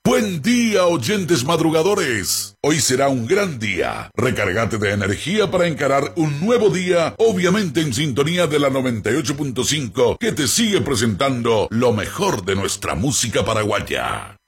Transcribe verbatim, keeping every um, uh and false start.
Buen día, oyentes madrugadores. Hoy será un gran día. Recárgate de energía para encarar un nuevo día, obviamente en sintonía de la noventa y ocho punto cinco, que te sigue presentando lo mejor de nuestra música paraguaya.